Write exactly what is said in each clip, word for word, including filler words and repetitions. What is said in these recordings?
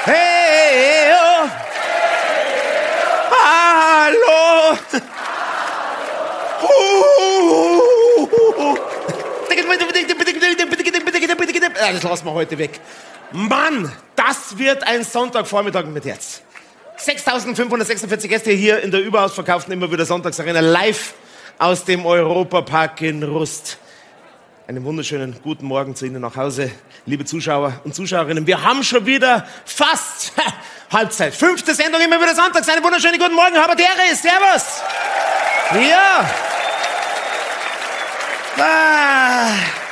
Hey, oh. Hallo. Das lassen wir heute weg. Mann, das wird ein Sonntagvormittag mit Herz. sechstausendfünfhundertsechsundvierzig Gäste hier in der überausverkauften immer wieder Sonntagsarena live aus dem Europapark in Rust. Einen wunderschönen guten Morgen zu Ihnen nach Hause, liebe Zuschauer und Zuschauerinnen. Wir haben schon wieder fast ha, Halbzeit. Fünfte Sendung immer wieder sonntags. Einen wunderschönen guten Morgen, Habertere. Servus. Ja. Ah.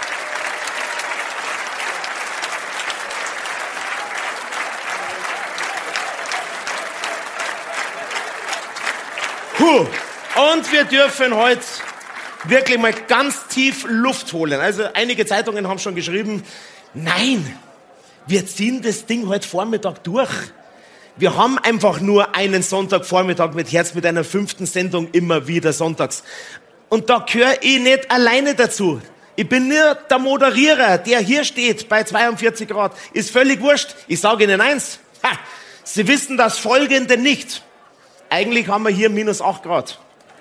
Puh. Und wir dürfen heute wirklich mal ganz tief Luft holen. Also einige Zeitungen haben schon geschrieben, nein, wir ziehen das Ding heute Vormittag durch. Wir haben einfach nur einen Sonntagvormittag mit Herz, mit einer fünften Sendung immer wieder sonntags. Und da gehöre ich nicht alleine dazu. Ich bin nur der Moderierer, der hier steht bei zweiundvierzig Grad. Ist völlig wurscht. Ich sage Ihnen eins, ha, Sie wissen das Folgende nicht. Eigentlich haben wir hier minus acht Grad.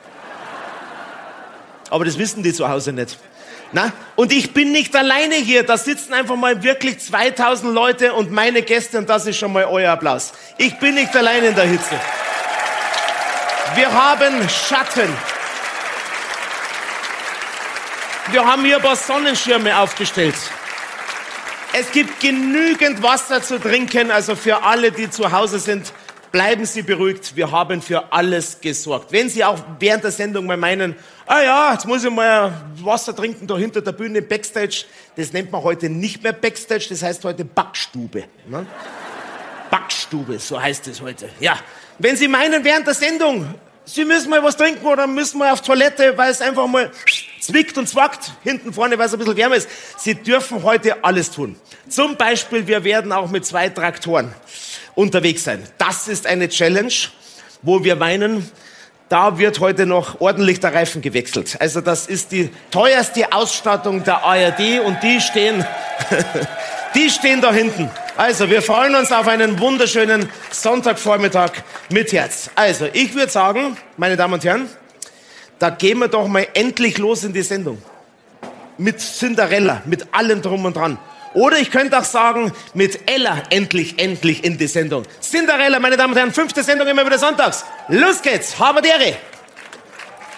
Aber das wissen die zu Hause nicht. Na? Und ich bin nicht alleine hier. Da sitzen einfach mal wirklich zweitausend Leute und meine Gäste und das ist schon mal euer Applaus. Ich bin nicht alleine in der Hitze. Wir haben Schatten. Wir haben hier ein paar Sonnenschirme aufgestellt. Es gibt genügend Wasser zu trinken, also für alle, die zu Hause sind, bleiben Sie beruhigt, wir haben für alles gesorgt. Wenn Sie auch während der Sendung mal meinen, ah ja, jetzt muss ich mal Wasser trinken da hinter der Bühne, Backstage, das nennt man heute nicht mehr Backstage, das heißt heute Backstube. Ne? Backstube, so heißt es heute. Ja. Wenn Sie meinen während der Sendung, Sie müssen mal was trinken oder müssen mal auf Toilette, weil es einfach mal zwickt und zwackt, hinten vorne, weil es ein bisschen wärmer ist, Sie dürfen heute alles tun. Zum Beispiel, wir werden auch mit zwei Traktoren unterwegs sein. Das ist eine Challenge, wo wir meinen, da wird heute noch ordentlich der Reifen gewechselt. Also das ist die teuerste Ausstattung der A R D und die stehen, die stehen da hinten. Also wir freuen uns auf einen wunderschönen Sonntagvormittag mit Herz. Also ich würde sagen, meine Damen und Herren, da gehen wir doch mal endlich los in die Sendung. Mit Cinderella, mit allem drum und dran. Oder ich könnte auch sagen, mit Ella endlich, endlich in die Sendung. Cinderella, meine Damen und Herren, fünfte Sendung immer wieder sonntags. Los geht's, Habertere!